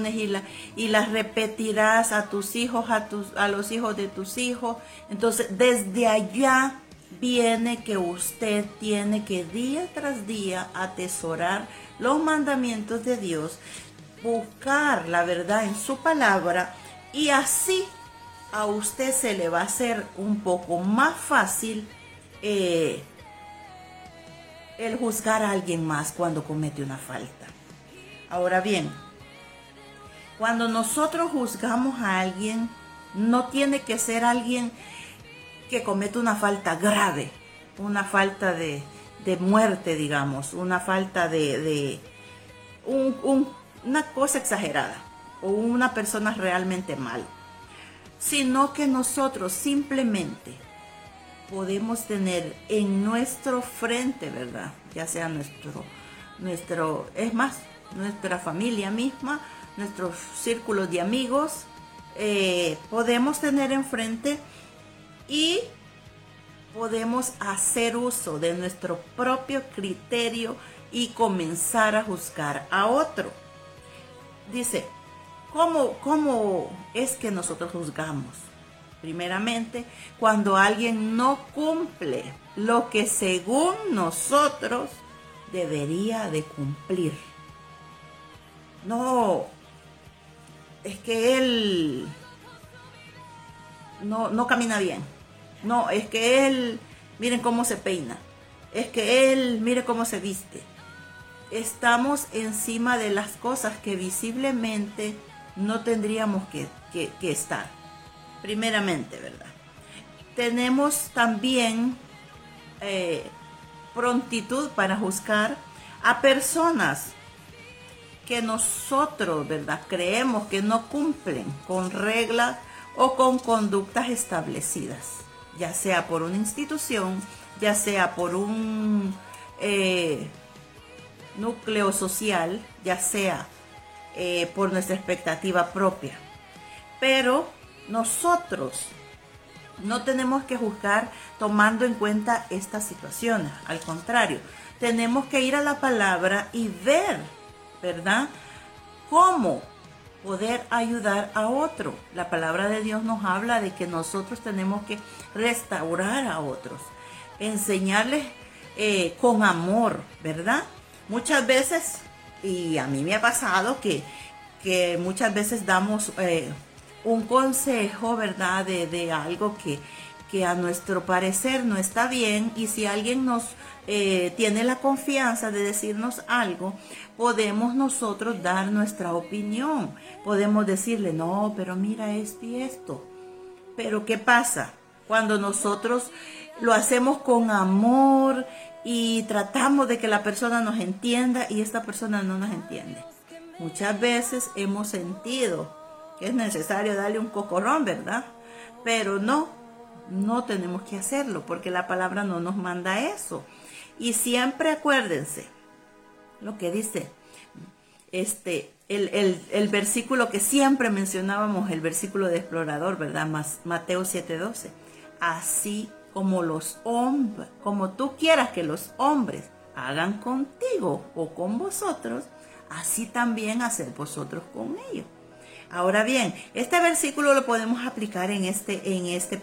y las repetirás a tus hijos, a los hijos de tus hijos. Entonces, desde allá viene que usted tiene que día tras día atesorar los mandamientos de Dios, buscar la verdad en su palabra, y así a usted se le va a hacer un poco más fácil el juzgar a alguien más cuando comete una falta. Ahora bien, cuando nosotros juzgamos a alguien, no tiene que ser alguien que comete una falta grave, una falta de muerte, digamos, una falta una cosa exagerada, o una persona realmente mala, sino que nosotros simplemente podemos tener en nuestro frente, ¿verdad? Ya sea nuestra familia misma, nuestros círculos de amigos, podemos tener enfrente y podemos hacer uso de nuestro propio criterio y comenzar a juzgar a otro. Dice, ¿cómo es que nosotros juzgamos? Primeramente, cuando alguien no cumple lo que según nosotros debería de cumplir. No, es que él no camina bien. No, es que él, miren cómo se peina. Es que él, mire cómo se viste. Estamos encima de las cosas que visiblemente no tendríamos que estar. Primeramente, ¿verdad? Tenemos también prontitud para juzgar a personas que nosotros, ¿verdad?, creemos que no cumplen con reglas o con conductas establecidas, ya sea por una institución, ya sea por un núcleo social, ya sea por nuestra expectativa propia. Pero nosotros no tenemos que juzgar tomando en cuenta estas situaciones. Al contrario, tenemos que ir a la palabra y ver, ¿verdad?, cómo poder ayudar a otro. La palabra de Dios nos habla de que nosotros tenemos que restaurar a otros, enseñarles con amor, ¿verdad? Muchas veces, y a mí me ha pasado que muchas veces damos un consejo, ¿verdad?, de algo que a nuestro parecer no está bien, y si alguien nos tiene la confianza de decirnos algo, podemos nosotros dar nuestra opinión, podemos decirle, no, pero mira esto y esto. Pero ¿qué pasa? Cuando nosotros lo hacemos con amor y tratamos de que la persona nos entienda y esta persona no nos entiende. Muchas veces hemos sentido que es necesario darle un cocorrón, ¿verdad? Pero no tenemos que hacerlo porque la palabra no nos manda eso. Y siempre acuérdense lo que dice el versículo que siempre mencionábamos, el versículo de explorador, ¿verdad? Mateo 7:12. Así como los hombres, como tú quieras que los hombres hagan contigo o con vosotros, así también haced vosotros con ellos. Ahora bien, este versículo lo podemos aplicar en este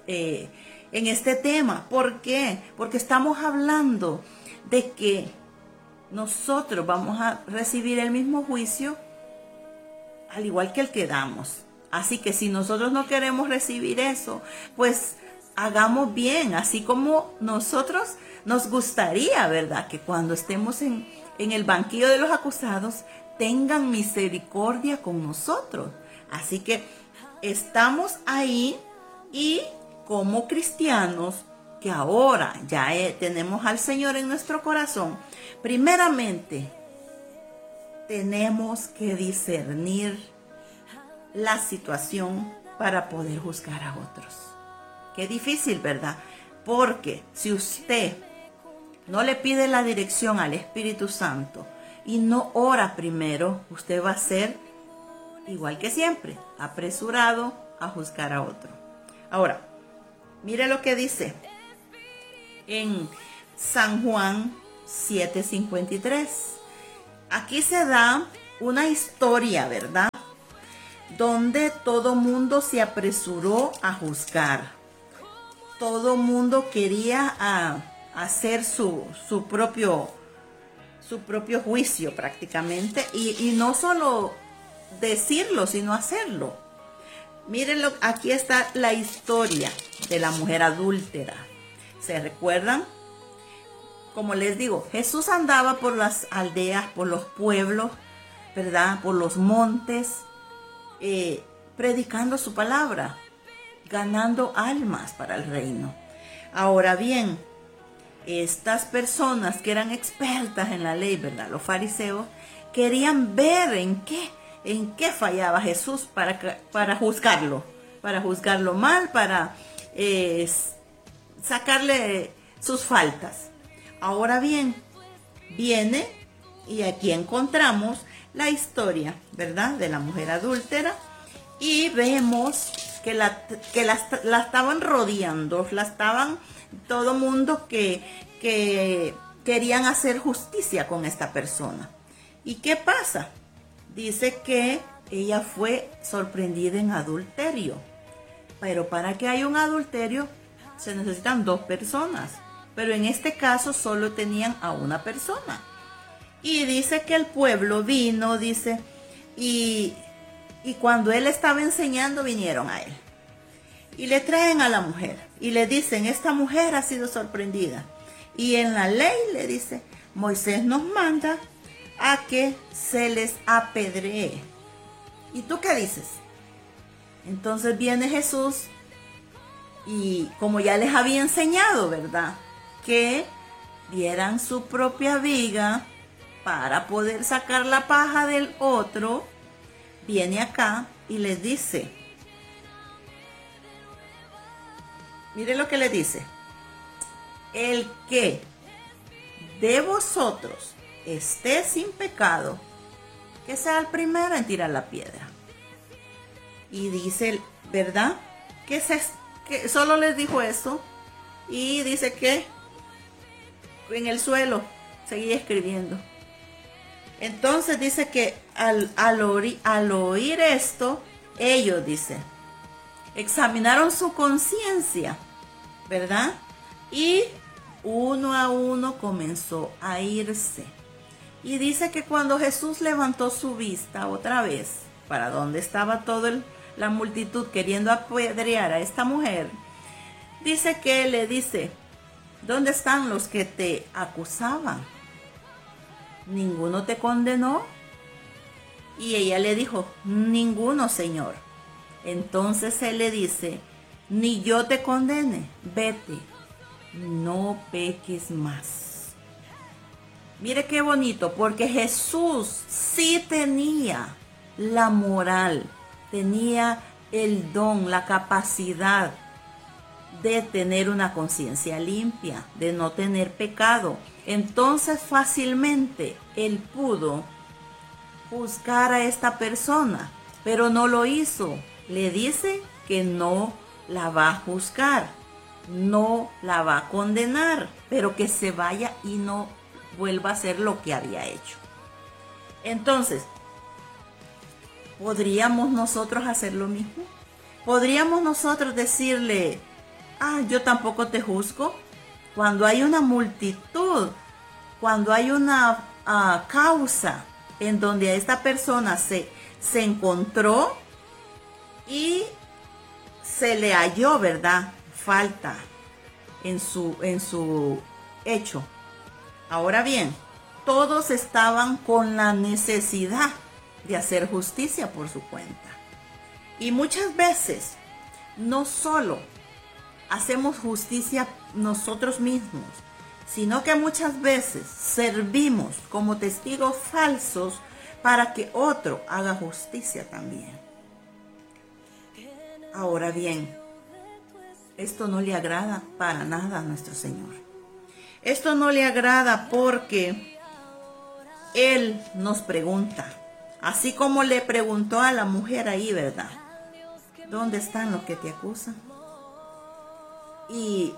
tema. ¿Por qué? Porque estamos hablando de que nosotros vamos a recibir el mismo juicio al igual que el que damos. Así que si nosotros no queremos recibir eso, pues hagamos bien, así como nosotros nos gustaría, ¿verdad?, que cuando estemos en el banquillo de los acusados tengan misericordia con nosotros. Así que estamos ahí, y como cristianos que ahora ya tenemos al Señor en nuestro corazón, primeramente tenemos que discernir la situación para poder juzgar a otros. Qué difícil, ¿verdad? Porque si usted no le pide la dirección al Espíritu Santo y no ora primero, usted va a ser igual que siempre, apresurado a juzgar a otro. Ahora, mire lo que dice en San Juan 7:53. Aquí se da una historia, ¿verdad? Donde todo mundo se apresuró a juzgar. Todo mundo quería hacer su propio juicio prácticamente. Y no solo decirlo, sino hacerlo. Mírenlo, aquí está la historia de la mujer adúltera. ¿Se recuerdan? Como les digo, Jesús andaba por las aldeas, por los pueblos, ¿verdad? Por los montes, predicando su palabra, ganando almas para el reino. Ahora bien, estas personas que eran expertas en la ley, ¿verdad? Los fariseos, querían ver en qué fallaba Jesús para juzgarlo mal, para sacarle sus faltas. Ahora bien, viene y aquí encontramos la historia, ¿verdad? De la mujer adúltera y vemos que la estaban rodeando, todo mundo que querían hacer justicia con esta persona. ¿Y qué pasa? Dice que ella fue sorprendida en adulterio. Pero para que haya un adulterio se necesitan 2 personas. Pero en este caso solo tenían a una persona. Y dice que el pueblo vino, dice, y cuando él estaba enseñando vinieron a él. Y le traen a la mujer y le dicen, esta mujer ha sido sorprendida. Y en la ley le dice, Moisés nos manda a que se les apedree. ¿Y tú qué dices? Entonces viene Jesús y como ya les había enseñado, ¿verdad? Que dieran su propia viga para poder sacar la paja del otro, viene acá y les dice, mire lo que le dice, el que de vosotros esté sin pecado, que sea el primero en tirar la piedra. Y dice, ¿verdad? Que solo les dijo eso y dice que en el suelo seguía escribiendo. Entonces dice que al oír esto, ellos, dice, examinaron su conciencia, ¿verdad? Y uno a uno comenzó a irse. Y dice que cuando Jesús levantó su vista otra vez, para donde estaba toda la multitud queriendo apedrear a esta mujer, dice que le dice, ¿dónde están los que te acusaban? ¿Ninguno te condenó? Y ella le dijo, ninguno, Señor. Entonces él le dice, ni yo te condene, vete, no peques más. Mire qué bonito, porque Jesús sí tenía la moral, tenía el don, la capacidad de tener una conciencia limpia, de no tener pecado. Entonces fácilmente él pudo juzgar a esta persona, pero no lo hizo. Le dice que no la va a juzgar, no la va a condenar, pero que se vaya y no vuelva a hacer lo que había hecho. Entonces, ¿podríamos nosotros hacer lo mismo? ¿Podríamos nosotros decirle, yo tampoco te juzgo? Cuando hay una multitud, cuando hay una causa en donde esta persona se encontró y se le halló, ¿verdad?, falta en su hecho. Ahora bien, todos estaban con la necesidad de hacer justicia por su cuenta. Y muchas veces no solo hacemos justicia nosotros mismos, sino que muchas veces servimos como testigos falsos para que otro haga justicia también. Ahora bien, esto no le agrada para nada a nuestro Señor. Esto no le agrada porque Él nos pregunta, así como le preguntó a la mujer ahí, ¿verdad? ¿Dónde están los que te acusan? Y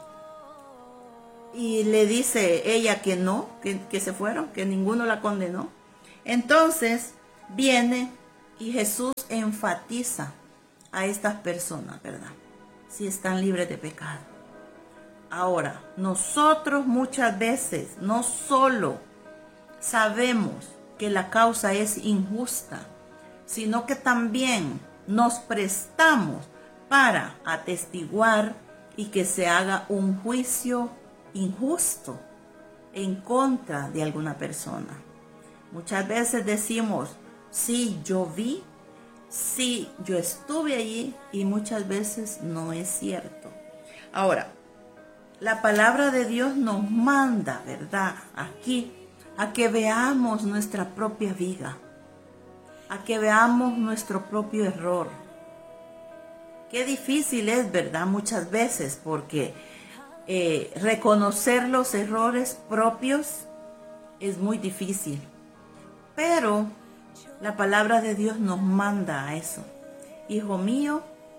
le dice ella que no, que se fueron, que ninguno la condenó. Entonces, viene y Jesús enfatiza a estas personas, ¿verdad? Si están libres de pecado. Ahora, nosotros muchas veces no solo sabemos que la causa es injusta, sino que también nos prestamos para atestiguar y que se haga un juicio injusto en contra de alguna persona. Muchas veces decimos, sí, yo vi, sí, yo estuve allí, y muchas veces no es cierto. Ahora, la palabra de Dios nos manda, ¿verdad? Aquí, a que veamos nuestra propia viga, a que veamos nuestro propio error. Qué difícil es, ¿verdad? Muchas veces, porque reconocer los errores propios es muy difícil. Pero la palabra de Dios nos manda a eso. Hijo mío,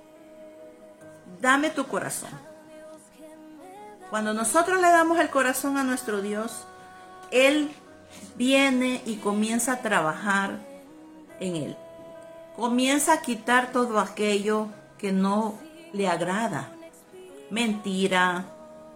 dame tu corazón. Cuando nosotros le damos el corazón a nuestro Dios, Él viene y comienza a trabajar en él. Comienza a quitar todo aquello que no le agrada. Mentira,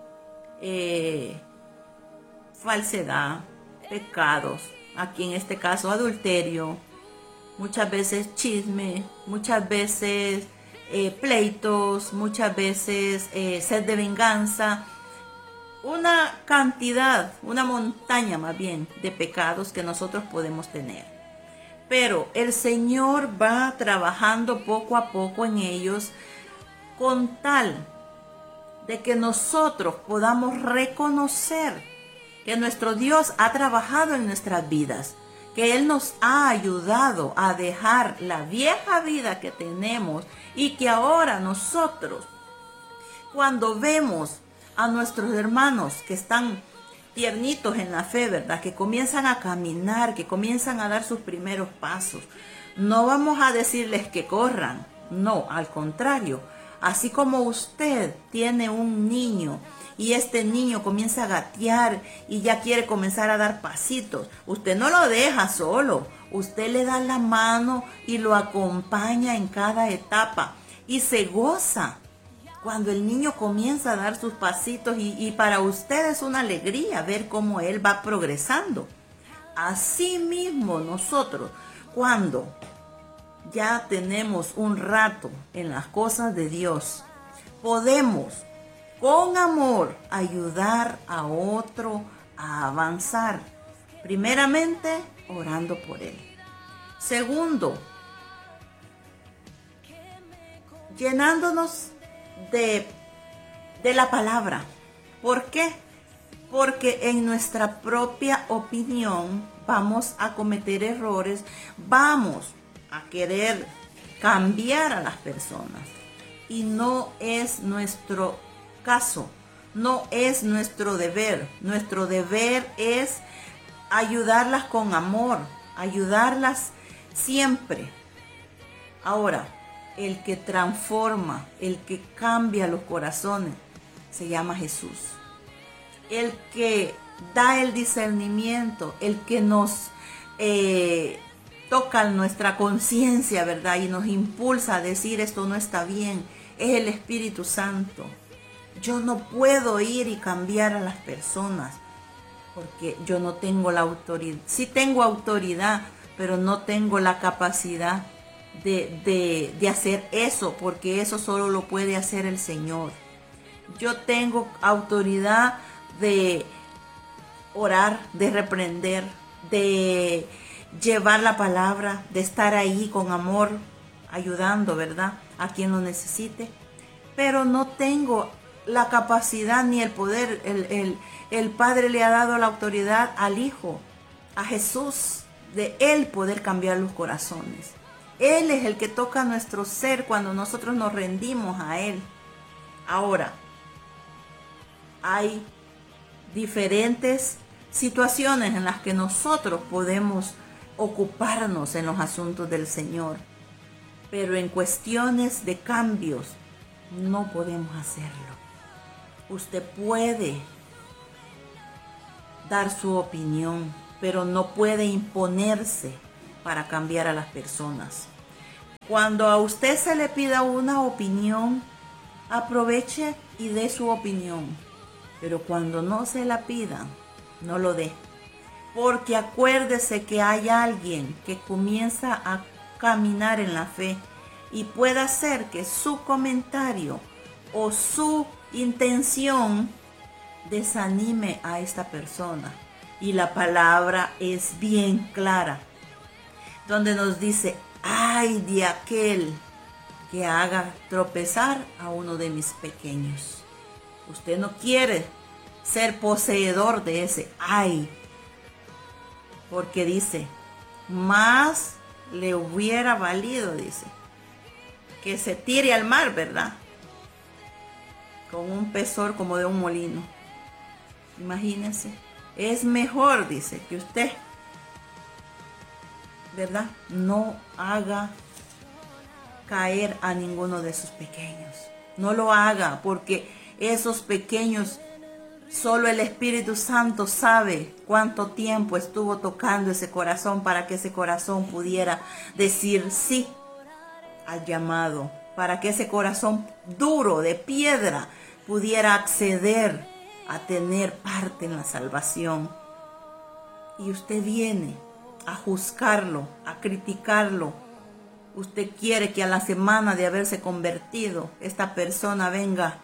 falsedad, pecados. Aquí en este caso adulterio, muchas veces chisme, muchas veces pleitos, muchas veces sed de venganza. Una cantidad, una montaña más bien de pecados que nosotros podemos tener. Pero el Señor va trabajando poco a poco en ellos con tal de que nosotros podamos reconocer que nuestro Dios ha trabajado en nuestras vidas, que Él nos ha ayudado a dejar la vieja vida que tenemos y que ahora nosotros, cuando vemos a nuestros hermanos que están tiernitos en la fe, ¿verdad? Que comienzan a caminar, que comienzan a dar sus primeros pasos. No vamos a decirles que corran, no, al contrario. Así como usted tiene un niño y este niño comienza a gatear y ya quiere comenzar a dar pasitos, usted no lo deja solo, usted le da la mano y lo acompaña en cada etapa y se goza cuando el niño comienza a dar sus pasitos y para usted es una alegría ver cómo él va progresando. Así mismo nosotros, cuando ya tenemos un rato en las cosas de Dios, podemos con amor ayudar a otro a avanzar. Primeramente, orando por él. Segundo, llenándonos de la palabra. ¿Por qué? Porque en nuestra propia opinión vamos a cometer errores, vamos a querer cambiar a las personas y no es nuestro caso, no es nuestro deber. Nuestro deber es ayudarlas con amor, ayudarlas siempre. Ahora, el que transforma, el que cambia los corazones, se llama Jesús. El que da el discernimiento, el que nos toca nuestra conciencia, ¿verdad? Y nos impulsa a decir esto no está bien, es el Espíritu Santo. Yo no puedo ir y cambiar a las personas porque yo no tengo la autoridad. Sí tengo autoridad, pero no tengo la capacidad de hacer eso, porque eso solo lo puede hacer el Señor. Yo tengo autoridad de orar, de reprender, de llevar la palabra, de estar ahí con amor, ayudando, ¿verdad?, a quien lo necesite. Pero no tengo la capacidad ni el poder. El Padre le ha dado la autoridad al Hijo, a Jesús, de Él poder cambiar los corazones. Él es el que toca nuestro ser cuando nosotros nos rendimos a Él. Ahora, hay diferentes situaciones en las que nosotros podemos ocuparnos en los asuntos del Señor, pero en cuestiones de cambios no podemos hacerlo. Usted puede dar su opinión, pero no puede imponerse para cambiar a las personas. Cuando a usted se le pida una opinión, aproveche y dé su opinión. Pero cuando no se la pidan, no lo dé. Porque acuérdese que hay alguien que comienza a caminar en la fe y puede hacer que su comentario o su intención desanime a esta persona. Y la palabra es bien clara, donde nos dice: ay de aquel que haga tropezar a uno de mis pequeños. Usted no quiere ser poseedor de ese ay, porque dice, más le hubiera valido, dice, que se tire al mar, ¿verdad? Con un pesor como de un molino. Imagínense, es mejor, dice, que usted, ¿verdad?, no haga caer a ninguno de sus pequeños. No lo haga, porque esos pequeños, solo el Espíritu Santo sabe cuánto tiempo estuvo tocando ese corazón para que ese corazón pudiera decir sí al llamado, para que ese corazón duro de piedra pudiera acceder a tener parte en la salvación. Y usted viene a juzgarlo, a criticarlo. Usted quiere que a la semana de haberse convertido, esta persona venga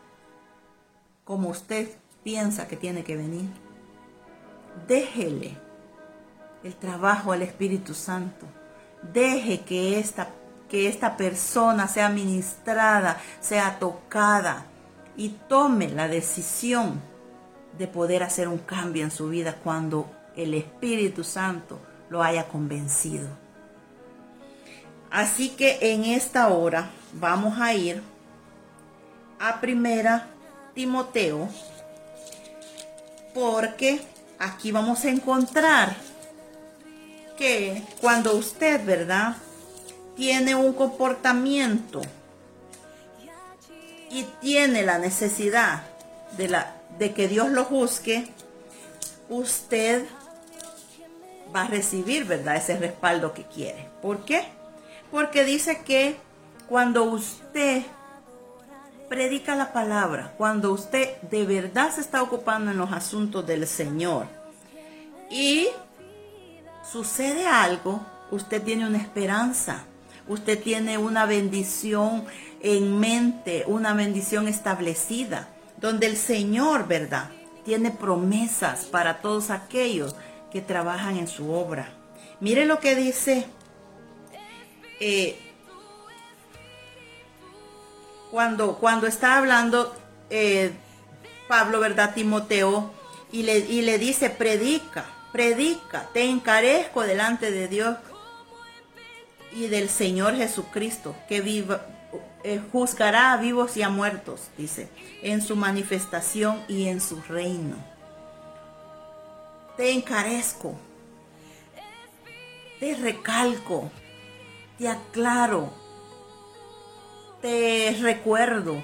como usted piensa que tiene que venir. Déjele el trabajo al Espíritu Santo. Deje que esta persona sea ministrada, sea tocada y tome la decisión de poder hacer un cambio en su vida cuando el Espíritu Santo lo haya convencido. Así que en esta hora vamos a ir a 1 Timoteo, porque aquí vamos a encontrar que cuando usted, ¿verdad?, tiene un comportamiento y tiene la necesidad de que Dios lo juzgue, usted va a recibir, ¿verdad?, ese respaldo que quiere. ¿Por qué? Porque dice que cuando usted predica la palabra, cuando usted de verdad se está ocupando en los asuntos del Señor y sucede algo, usted tiene una esperanza, usted tiene una bendición en mente, una bendición establecida, donde el Señor, ¿verdad?, tiene promesas para todos aquellos que trabajan en su obra. Mire lo que dice cuando está hablando Pablo, ¿verdad?, Timoteo, y le dice: predica, te encarezco delante de Dios y del Señor Jesucristo, que juzgará a vivos y a muertos, dice, en su manifestación y en su reino. Te encarezco, te recalco, te aclaro, te recuerdo,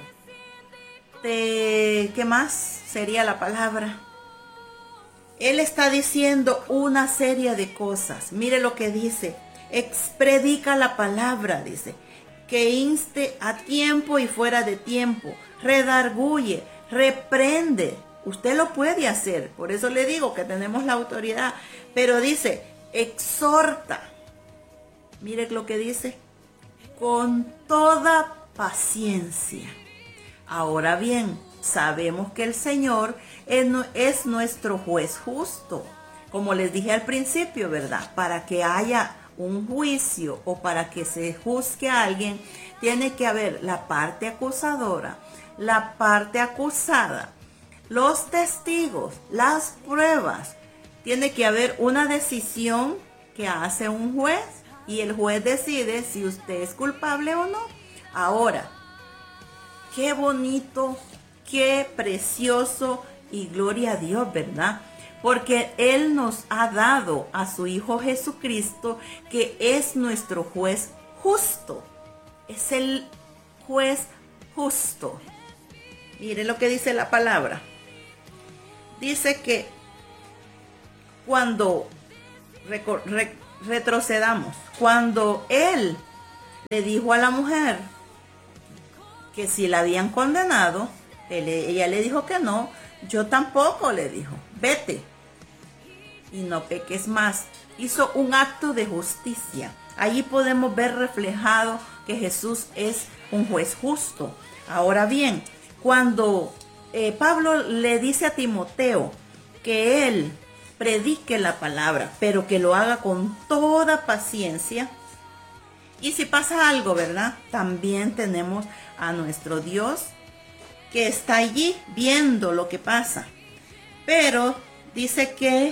¿qué más sería la palabra? Él está diciendo una serie de cosas. Mire lo que dice: predica la palabra, dice, que inste a tiempo y fuera de tiempo, redarguye, reprende. Usted lo puede hacer, por eso le digo que tenemos la autoridad, pero dice, exhorta. Mire lo que dice: con toda paciencia. Ahora bien, sabemos que el Señor es nuestro juez justo. Como les dije al principio, ¿verdad?, para que haya un juicio o para que se juzgue a alguien, tiene que haber la parte acusadora, la parte acusada, los testigos, las pruebas. Tiene que haber una decisión que hace un juez y el juez decide si usted es culpable o no. Ahora, qué bonito, qué precioso y gloria a Dios, ¿verdad? Porque Él nos ha dado a su Hijo Jesucristo, que es nuestro juez justo. Es el juez justo. Mire lo que dice la palabra. Dice que cuando retrocedamos. Cuando él le dijo a la mujer que si la habían condenado, ella le dijo que no, yo tampoco, le dijo, vete y no peques más. Hizo un acto de justicia. Allí podemos ver reflejado que Jesús es un juez justo. Ahora bien, cuando Pablo le dice a Timoteo que él predique la palabra, pero que lo haga con toda paciencia. Y si pasa algo, ¿verdad? También tenemos a nuestro Dios que está allí viendo lo que pasa. Pero dice que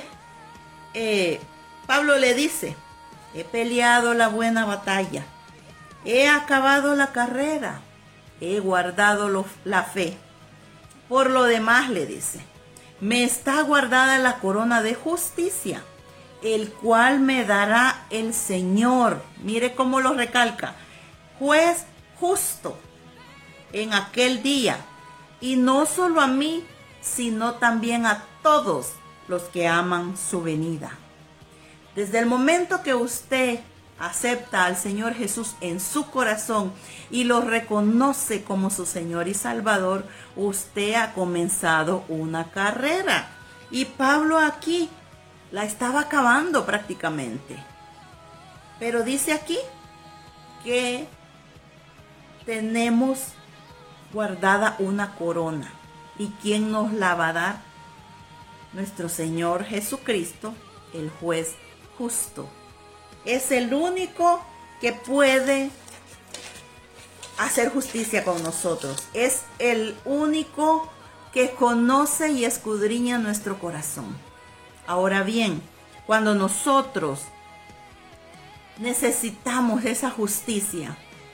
Pablo le dice, he peleado la buena batalla, he acabado la carrera, he guardado la fe. Por lo demás, le dice, me está guardada la corona de justicia, el cual me dará el Señor. Mire cómo lo recalca, juez justo en aquel día, y no solo a mí, sino también a todos los que aman su venida. Desde el momento que usted acepta al Señor Jesús en su corazón y lo reconoce como su Señor y Salvador, usted ha comenzado una carrera. Y Pablo aquí la estaba acabando prácticamente. Pero dice aquí que tenemos guardada una corona. ¿Y quién nos la va a dar? Nuestro Señor Jesucristo, el juez justo. Es el único que puede hacer justicia con nosotros. Es el único que conoce y escudriña nuestro corazón. Ahora bien, cuando nosotros necesitamos esa justicia,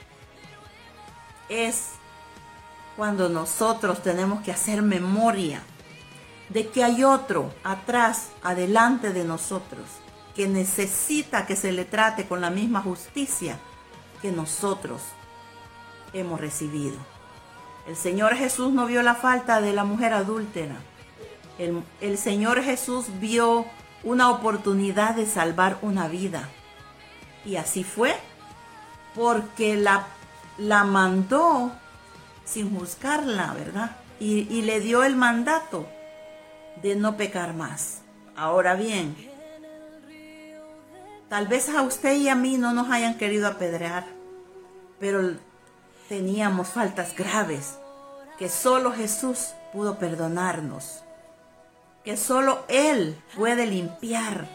es cuando nosotros tenemos que hacer memoria de que hay otro atrás, adelante de nosotros, que necesita que se le trate con la misma justicia que nosotros hemos recibido. El Señor Jesús no vio la falta de la mujer adúltera. El Señor Jesús vio una oportunidad de salvar una vida. Y así fue, porque la mandó sin juzgarla, ¿verdad? Y le dio el mandato de no pecar más. Ahora bien, tal vez a usted y a mí no nos hayan querido apedrear, pero teníamos faltas graves que solo Jesús pudo perdonarnos, que solo Él puede limpiar.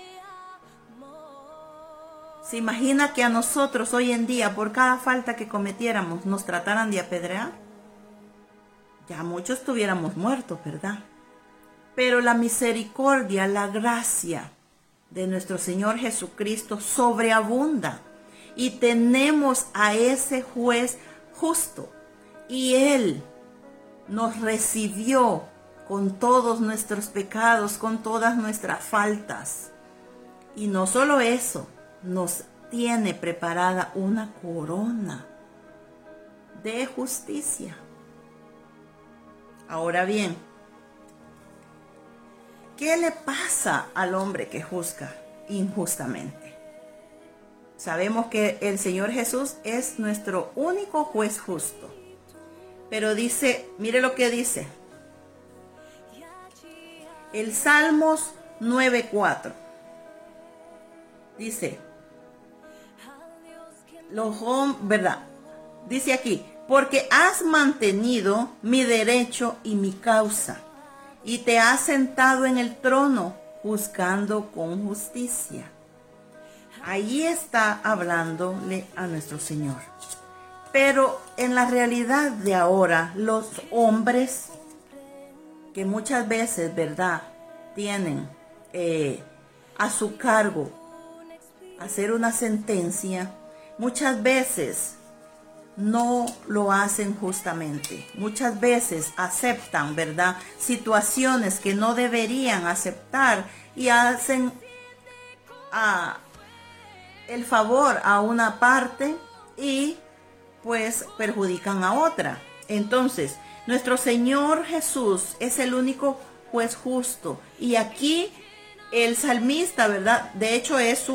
¿Se imagina que a nosotros hoy en día, por cada falta que cometiéramos, nos trataran de apedrear? Ya muchos estuviéramos muertos, ¿verdad? Pero la misericordia, la gracia de nuestro Señor Jesucristo sobreabunda. Y tenemos a ese juez justo. Y Él nos recibió con todos nuestros pecados, con todas nuestras faltas. Y no solo eso, nos tiene preparada una corona de justicia. Ahora bien, ¿qué le pasa al hombre que juzga injustamente? Sabemos que el Señor Jesús es nuestro único juez justo. Pero dice, mire lo que dice. El Salmos 9:4. Dice, ¿verdad? Dice aquí, porque has mantenido mi derecho y mi causa, y te has sentado en el trono, juzgando con justicia. Ahí está hablándole a nuestro Señor. Pero en la realidad de ahora, los hombres que muchas veces, ¿verdad?, tienen a su cargo hacer una sentencia, muchas veces no lo hacen justamente. Muchas veces aceptan, ¿verdad?, situaciones que no deberían aceptar y hacen el favor a una parte y pues perjudican a otra. Entonces, nuestro Señor Jesús es el único juez justo. Y aquí el salmista, ¿verdad? De hecho es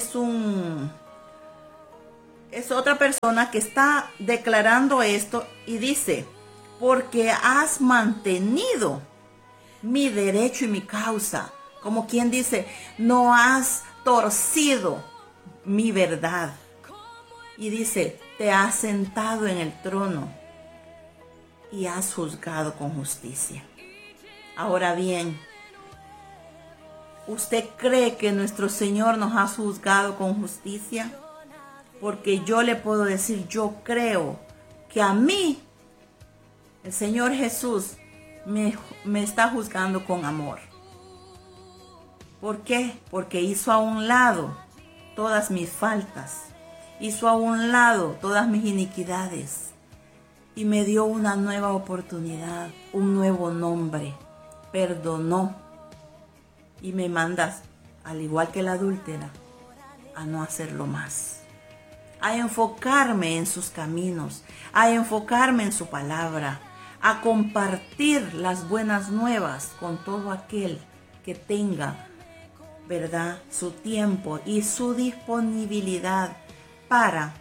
otra persona que está declarando esto y dice, porque has mantenido mi derecho y mi causa. Como quien dice, no has torcido mi verdad. Y dice, te has sentado en el trono y has juzgado con justicia. Ahora bien, ¿usted cree que nuestro Señor nos ha juzgado con justicia? Porque yo le puedo decir, yo creo que a mí, el Señor Jesús, me está juzgando con amor. ¿Por qué? Porque hizo a un lado todas mis faltas, hizo a un lado todas mis iniquidades y me dio una nueva oportunidad, un nuevo nombre, perdonó y me manda, al igual que la adúltera, a no hacerlo más, a enfocarme en sus caminos, a enfocarme en su palabra, a compartir las buenas nuevas con todo aquel que tenga, ¿verdad?, su tiempo y su disponibilidad para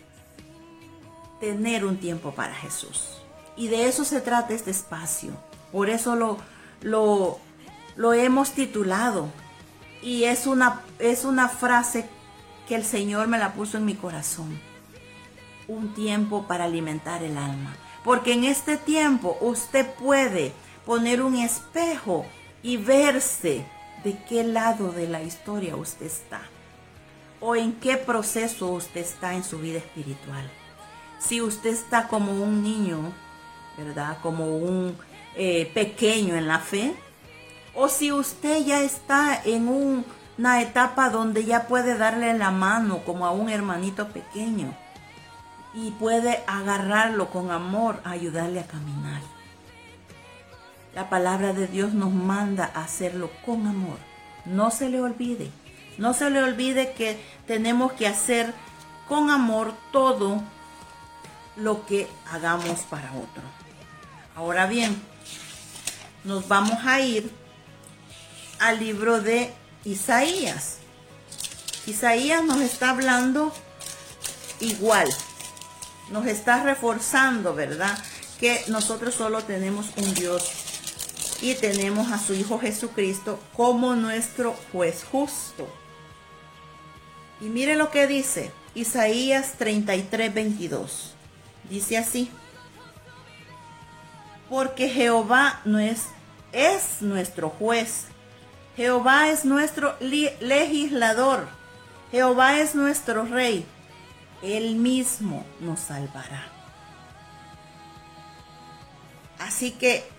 tener un tiempo para Jesús. Y de eso se trata este espacio. Por eso lo hemos titulado. Y es una frase que el Señor me la puso en mi corazón. Un tiempo para alimentar el alma. Porque en este tiempo usted puede poner un espejo y verse de qué lado de la historia usted está. O en qué proceso usted está en su vida espiritual. Si usted está como un niño, ¿verdad? Como un pequeño en la fe. O si usted ya está en una etapa donde ya puede darle la mano como a un hermanito pequeño. Y puede agarrarlo con amor, ayudarle a caminar. La palabra de Dios nos manda a hacerlo con amor. No se le olvide. No se le olvide que tenemos que hacer con amor todo lo que hagamos para otro. Ahora bien, nos vamos a ir al libro de Isaías. Isaías nos está hablando igual. Nos está reforzando, ¿verdad?, que nosotros solo tenemos un Dios y tenemos a su Hijo Jesucristo como nuestro juez justo. Y mire lo que dice Isaías 33:22. Dice así: porque Jehová no es nuestro juez, Jehová es nuestro legislador, Jehová es nuestro rey, Él mismo nos salvará. Así que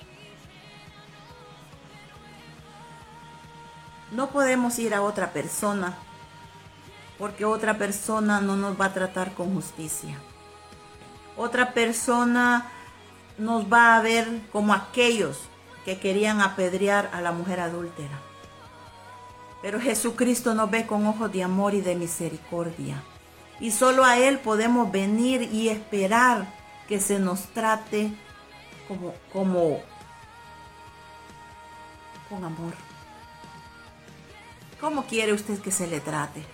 no podemos ir a otra persona, porque otra persona no nos va a tratar con justicia. Otra persona nos va a ver como aquellos que querían apedrear a la mujer adúltera. Pero Jesucristo nos ve con ojos de amor y de misericordia. Y solo a Él podemos venir y esperar que se nos trate con amor. ¿Cómo quiere usted que se le trate?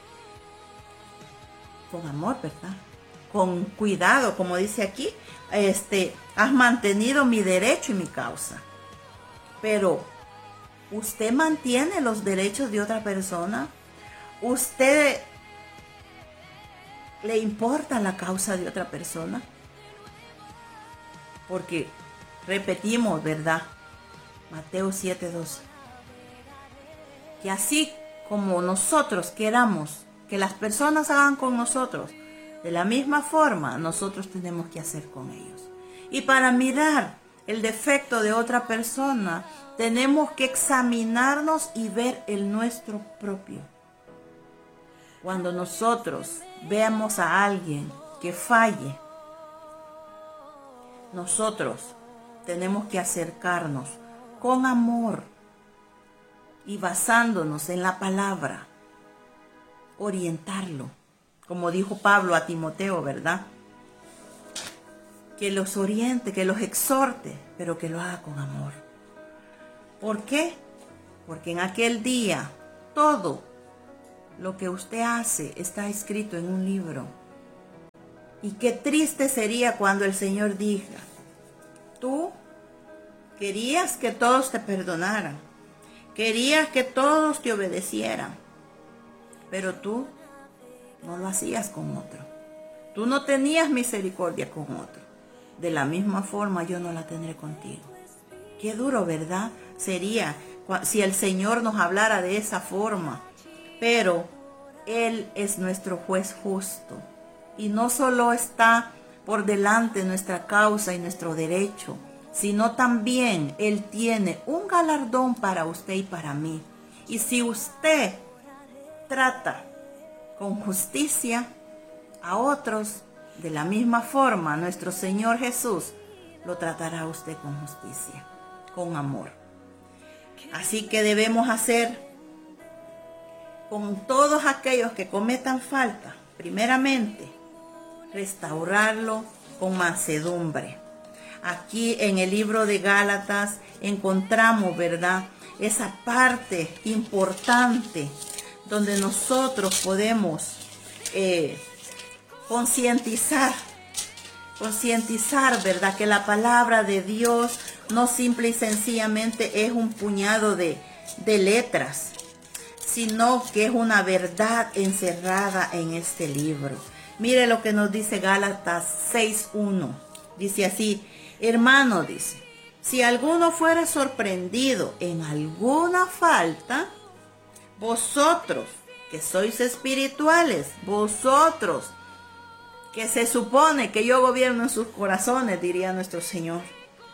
Con amor, ¿verdad? Con cuidado, como dice aquí, has mantenido mi derecho y mi causa. Pero, ¿usted mantiene los derechos de otra persona? ¿Usted le importa la causa de otra persona? Porque repetimos, ¿verdad?, Mateo 7:12, que así como nosotros queramos que las personas hagan con nosotros, de la misma forma nosotros tenemos que hacer con ellos. Y para mirar el defecto de otra persona, tenemos que examinarnos y ver el nuestro propio. Cuando nosotros veamos a alguien que falle, nosotros tenemos que acercarnos con amor y basándonos en la palabra, orientarlo, como dijo Pablo a Timoteo, ¿verdad? Que los oriente, que los exhorte, pero que lo haga con amor. ¿Por qué? porque en aquel día todo lo que usted hace está escrito en un libro. Y qué triste sería cuando el Señor diga, tú querías que todos te perdonaran, querías que todos te obedecieran, pero tú no lo hacías con otro. Tú no tenías misericordia con otro. De la misma forma yo no la tendré contigo. Qué duro, ¿verdad? Sería si el Señor nos hablara de esa forma. Pero Él es nuestro juez justo. Y no solo está por delante nuestra causa y nuestro derecho, sino también Él tiene un galardón para usted y para mí. Y si usted trata con justicia a otros, de la misma forma nuestro Señor Jesús lo tratará a usted con justicia, con amor. Así que debemos hacer con todos aquellos que cometan falta, primeramente, restaurarlo con mansedumbre. Aquí en el libro de Gálatas encontramos, ¿verdad?, esa parte importante donde nosotros podemos concientizar, ¿verdad?, que la palabra de Dios no simple y sencillamente es un puñado de letras, sino que es una verdad encerrada en este libro. Mire lo que nos dice Gálatas 6:1. Dice así: hermano, dice, si alguno fuere sorprendido en alguna falta, vosotros que sois espirituales, vosotros que se supone que yo gobierno en sus corazones, diría nuestro Señor,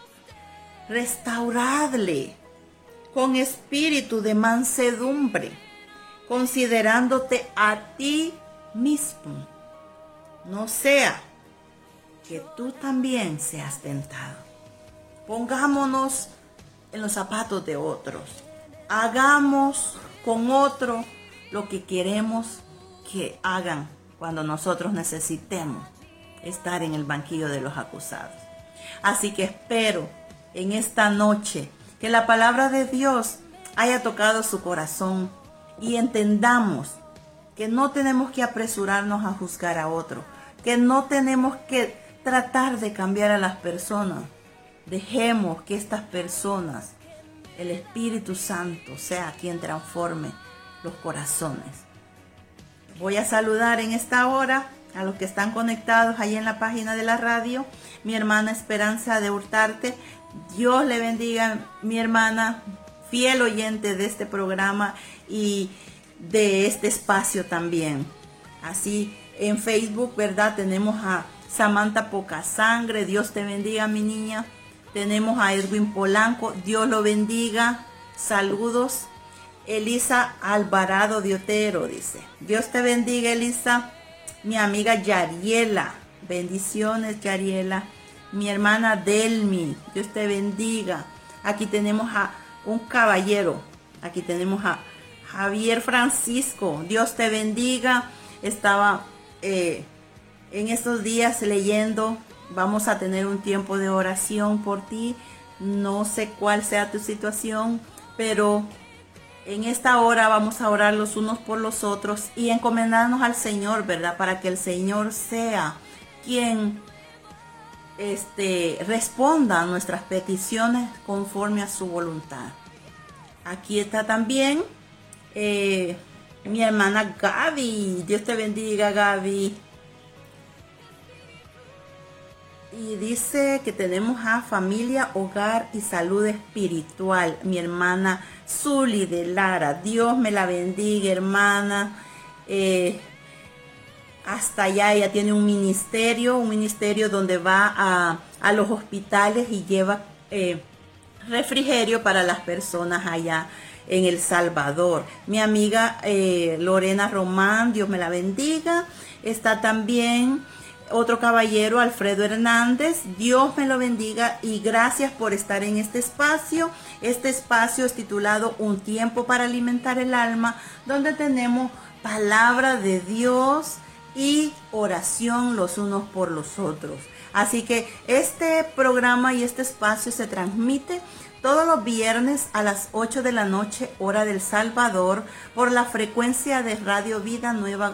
restauradle con espíritu de mansedumbre, considerándote a ti mismo, no sea que tú también seas tentado. Pongámonos en los zapatos de otros. Hagamos con otro lo que queremos que hagan cuando nosotros necesitemos estar en el banquillo de los acusados. Así que espero en esta noche que la palabra de Dios haya tocado su corazón y entendamos que no tenemos que apresurarnos a juzgar a otro, que no tenemos que tratar de cambiar a las personas. Dejemos que estas personas, el Espíritu Santo, sea quien transforme los corazones. Voy a saludar en esta hora a los que están conectados ahí en la página de la radio. Mi hermana Esperanza de Hurtarte. Dios le bendiga, mi hermana, fiel oyente de este programa y de este espacio también. Así en Facebook, ¿verdad? Tenemos a Samantha Pocasangre. Dios te bendiga, mi niña. Tenemos a Edwin Polanco. Dios lo bendiga. Saludos. Elisa Alvarado de Otero dice: Dios te bendiga, Elisa. Mi amiga Yariela, bendiciones, Yariela. Mi hermana Delmi, Dios te bendiga. Aquí tenemos a un caballero, aquí tenemos a Javier Francisco, Dios te bendiga. Estaba en estos días leyendo, vamos a tener un tiempo de oración por ti. No sé cuál sea tu situación, pero en esta hora vamos a orar los unos por los otros y encomendarnos al Señor, ¿verdad? Para que el Señor sea quien responda a nuestras peticiones conforme a su voluntad. Aquí está también mi hermana Gaby. Dios te bendiga, Gaby. Y dice que tenemos a Familia, Hogar y Salud Espiritual. Mi hermana Zuli de Lara. Dios me la bendiga, hermana. Hasta allá ella tiene un ministerio donde va a los hospitales y lleva refrigerio para las personas allá en El Salvador. Mi amiga Lorena Román, Dios me la bendiga. Está también otro caballero, Alfredo Hernández. Dios me lo bendiga y gracias por estar en este espacio. Este espacio es titulado Un tiempo para alimentar el alma, donde tenemos palabra de Dios y oración los unos por los otros. Así que este programa y este espacio se transmite todos los viernes a las 8 de la noche, hora del Salvador, por la frecuencia de Radio Vida Nueva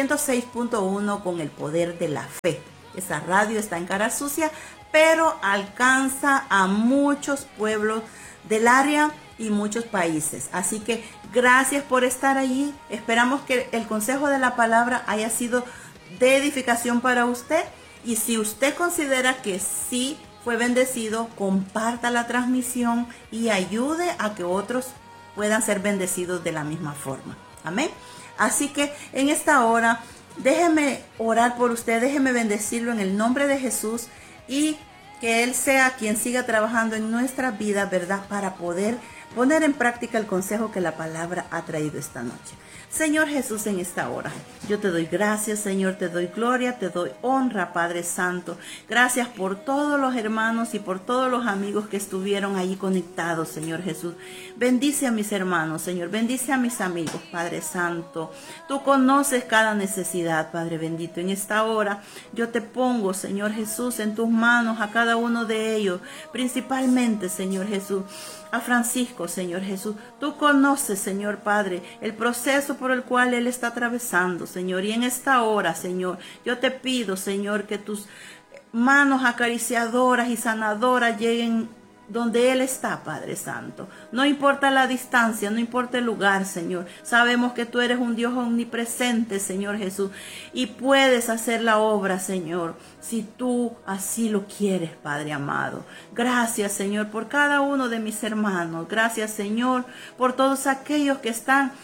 106.1 con el poder de la fe. Esa radio está en Cara Sucia, pero alcanza a muchos pueblos del área y muchos países. Así que gracias por estar allí. Esperamos que el consejo de la palabra haya sido de edificación para usted. Y si usted considera que sí fue bendecido, comparta la transmisión y ayude a que otros puedan ser bendecidos de la misma forma. Amén. Así que en esta hora, déjeme orar por usted, déjeme bendecirlo en el nombre de Jesús y que Él sea quien siga trabajando en nuestra vida, ¿verdad? Para poder poner en práctica el consejo que la palabra ha traído esta noche. Señor Jesús, en esta hora, yo te doy gracias, Señor, te doy gloria, te doy honra, Padre Santo. Gracias por todos los hermanos y por todos los amigos que estuvieron allí conectados, Señor Jesús. Bendice a mis hermanos, Señor, bendice a mis amigos, Padre Santo. Tú conoces cada necesidad, Padre bendito. En esta hora yo te pongo, Señor Jesús, en tus manos a cada uno de ellos, principalmente, Señor Jesús, a Francisco, Señor Jesús. Tú conoces, Señor Padre, el proceso por el cual él está atravesando, Señor. Y en esta hora, Señor, yo te pido, Señor, que tus manos acariciadoras y sanadoras lleguen donde Él está, Padre Santo. No importa la distancia, no importa el lugar, Señor. Sabemos que tú eres un Dios omnipresente, Señor Jesús, y puedes hacer la obra, Señor, si tú así lo quieres, Padre amado. Gracias, Señor, por cada uno de mis hermanos. Gracias, Señor, por todos aquellos que están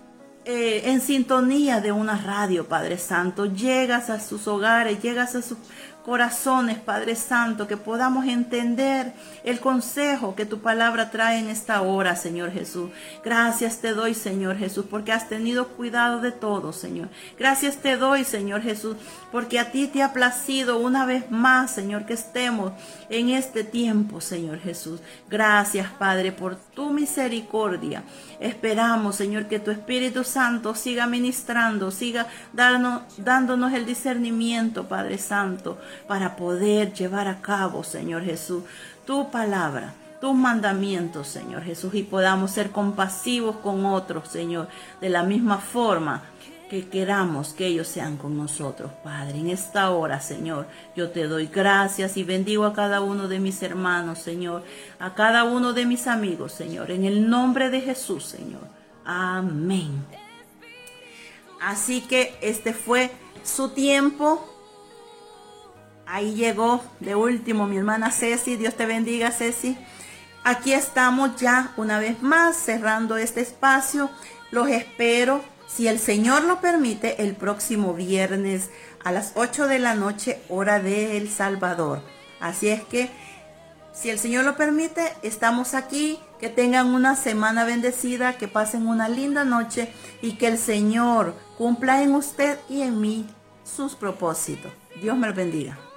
en sintonía de una radio, Padre Santo. Llegas a sus hogares, llegas a sus corazones, Padre Santo, que podamos entender el consejo que tu palabra trae en esta hora, Señor Jesús. Gracias te doy, Señor Jesús, porque has tenido cuidado de todo, Señor. Gracias te doy, Señor Jesús, porque a ti te ha placido una vez más, Señor, que estemos en este tiempo, Señor Jesús. Gracias, Padre, por tu misericordia. Esperamos, Señor, que tu Espíritu Santo siga ministrando, siga dándonos el discernimiento, Padre Santo, para poder llevar a cabo, Señor Jesús, tu palabra, tus mandamientos, Señor Jesús, y podamos ser compasivos con otros, Señor, de la misma forma que queramos que ellos sean con nosotros, Padre. En esta hora, Señor, yo te doy gracias y bendigo a cada uno de mis hermanos, Señor, a cada uno de mis amigos, Señor, en el nombre de Jesús, Señor. Amén. Así que este fue su tiempo. Ahí llegó de último mi hermana Ceci. Dios te bendiga, Ceci. Aquí estamos ya una vez más cerrando este espacio. Los espero, si el Señor lo permite, el próximo viernes a las 8 de la noche, hora de El Salvador. Así es que, si el Señor lo permite, estamos aquí. Que tengan una semana bendecida, que pasen una linda noche y que el Señor cumpla en usted y en mí sus propósitos. Dios me bendiga.